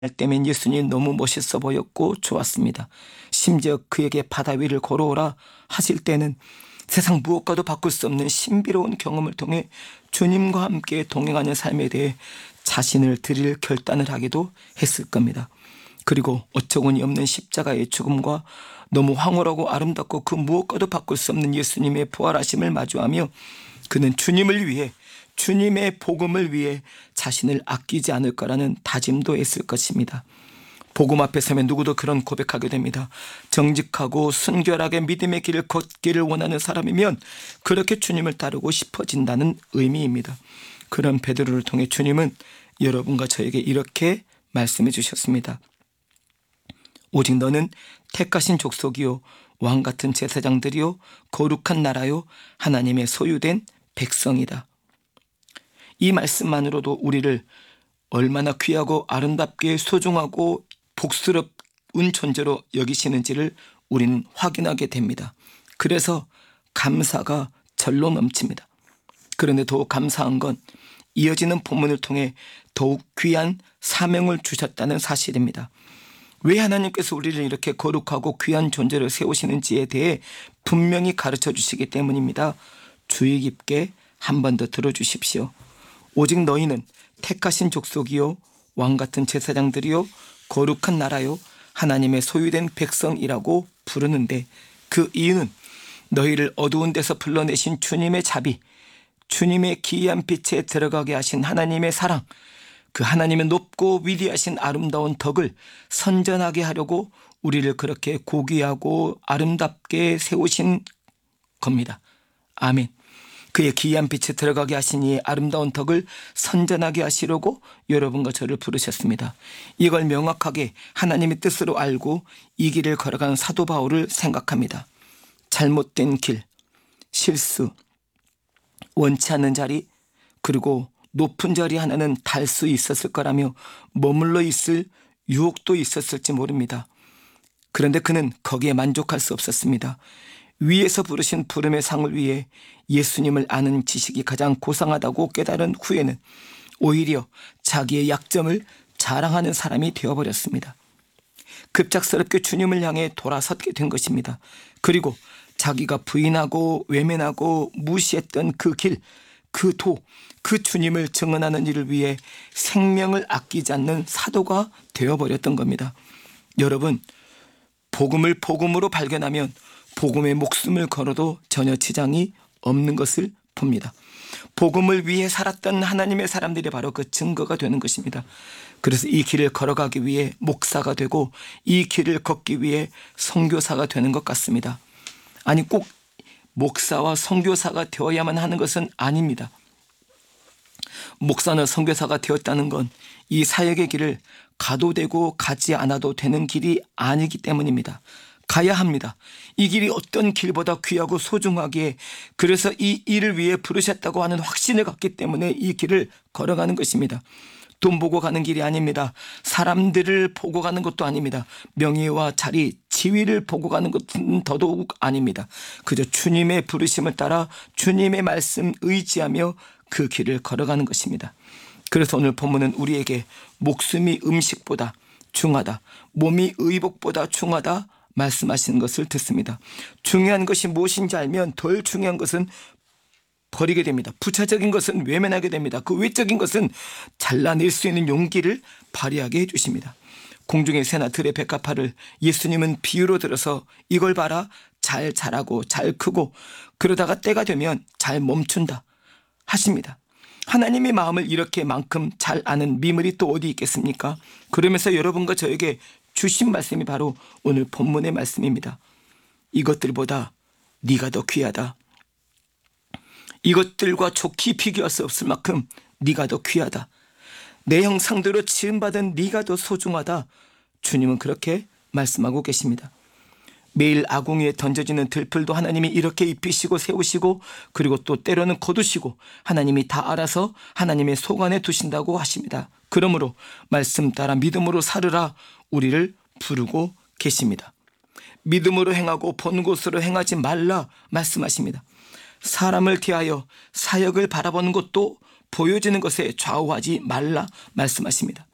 때면 예수님이 너무 멋있어 보였고 좋았습니다. 심지어 그에게 바다 위를 걸어오라 하실 때는 세상 무엇과도 바꿀 수 없는 신비로운 경험을 통해 주님과 함께 동행하는 삶에 대해 자신을 드릴 결단을 하기도 했을 겁니다. 그리고 어처구니 없는 십자가의 죽음과 너무 황홀하고 아름답고 그 무엇과도 바꿀 수 없는 예수님의 부활하심을 마주하며 그는 주님을 위해, 주님의 복음을 위해 자신을 아끼지 않을 거라는 다짐도 했을 것입니다. 복음 앞에 서면 누구도 그런 고백하게 됩니다. 정직하고 순결하게 믿음의 길을 걷기를 원하는 사람이면 그렇게 주님을 따르고 싶어진다는 의미입니다. 그런 베드로를 통해 주님은 여러분과 저에게 이렇게 말씀해 주셨습니다. 오직 너는 택하신 족속이요 왕같은 제사장들이요 거룩한 나라요 하나님의 소유된 백성이다. 이 말씀만으로도 우리를 얼마나 귀하고 아름답게 소중하고 복스러운 존재로 여기시는지를 우리는 확인하게 됩니다. 그래서 감사가 절로 넘칩니다. 그런데 더욱 감사한 건 이어지는 본문을 통해 더욱 귀한 사명을 주셨다는 사실입니다. 왜 하나님께서 우리를 이렇게 거룩하고 귀한 존재로 세우시는지에 대해 분명히 가르쳐 주시기 때문입니다. 주의 깊게 한 번 더 들어주십시오. 오직 너희는 택하신 족속이요 왕같은 제사장들이요 거룩한 나라요 하나님의 소유된 백성이라고 부르는데 그 이유는 너희를 어두운 데서 불러내신 주님의 자비, 주님의 기이한 빛에 들어가게 하신 하나님의 사랑, 그 하나님의 높고 위대하신 아름다운 덕을 선전하게 하려고 우리를 그렇게 고귀하고 아름답게 세우신 겁니다. 아멘. 그의 기이한 빛에 들어가게 하신 이의 아름다운 덕을 선전하게 하시려고 여러분과 저를 부르셨습니다. 이걸 명확하게 하나님의 뜻으로 알고 이 길을 걸어간 사도 바울을 생각합니다. 잘못된 길, 실수, 원치 않는 자리, 그리고 높은 자리 하나는 달 수 있었을 거라며 머물러 있을 유혹도 있었을지 모릅니다. 그런데 그는 거기에 만족할 수 없었습니다. 위에서 부르신 부름의 상을 위해 예수님을 아는 지식이 가장 고상하다고 깨달은 후에는 오히려 자기의 약점을 자랑하는 사람이 되어버렸습니다. 급작스럽게 주님을 향해 돌아섰게 된 것입니다. 그리고 자기가 부인하고 외면하고 무시했던 그 길, 그 도, 그 주님을 증언하는 일을 위해 생명을 아끼지 않는 사도가 되어버렸던 겁니다. 여러분, 복음을 복음으로 발견하면 복음의 목숨을 걸어도 전혀 지장이 없는 것을 봅니다. 복음을 위해 살았던 하나님의 사람들이 바로 그 증거가 되는 것입니다. 그래서 이 길을 걸어가기 위해 목사가 되고 이 길을 걷기 위해 선교사가 되는 것 같습니다. 아니, 꼭 목사와 선교사가 되어야만 하는 것은 아닙니다. 목사나 선교사가 되었다는 건 이 사역의 길을 가도 되고 가지 않아도 되는 길이 아니기 때문입니다. 가야 합니다. 이 길이 어떤 길보다 귀하고 소중하기에 그래서 이 일을 위해 부르셨다고 하는 확신을 갖기 때문에 이 길을 걸어가는 것입니다. 돈 보고 가는 길이 아닙니다. 사람들을 보고 가는 것도 아닙니다. 명예와 자리, 지위를 보고 가는 것은 더더욱 아닙니다. 그저 주님의 부르심을 따라 주님의 말씀 의지하며 그 길을 걸어가는 것입니다. 그래서 오늘 본문은 우리에게 목숨이 음식보다 중하다, 몸이 의복보다 중하다 말씀하시는 것을 듣습니다. 중요한 것이 무엇인지 알면 덜 중요한 것은 버리게 됩니다. 부차적인 것은 외면하게 됩니다. 그 외적인 것은 잘라낼 수 있는 용기를 발휘하게 해주십니다. 공중의 새나 들의 백합화를 예수님은 비유로 들어서 이걸 봐라, 잘 자라고 잘 크고 그러다가 때가 되면 잘 멈춘다 하십니다. 하나님의 마음을 이렇게만큼 잘 아는 미물이 또 어디 있겠습니까? 그러면서 여러분과 저에게 주신 말씀이 바로 오늘 본문의 말씀입니다. 이것들보다 네가 더 귀하다. 이것들과 좋게 비교할 수 없을 만큼 네가 더 귀하다. 내 형상대로 지음받은 네가 더 소중하다. 주님은 그렇게 말씀하고 계십니다. 매일 아궁이에 던져지는 들풀도 하나님이 이렇게 입히시고 세우시고 그리고 또 때로는 거두시고 하나님이 다 알아서 하나님의 속 안에 두신다고 하십니다. 그러므로 말씀 따라 믿음으로 살으라 우리를 부르고 계십니다. 믿음으로 행하고 본 곳으로 행하지 말라 말씀하십니다. 사람을 대하여 사역을 바라보는 것도 보여지는 것에 좌우하지 말라 말씀하십니다.